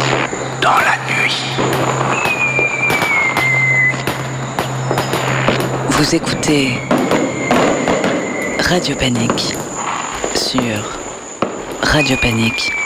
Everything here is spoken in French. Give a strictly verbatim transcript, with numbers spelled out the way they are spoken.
dans la nuit. Vous écoutez Radio Panique sur radio panique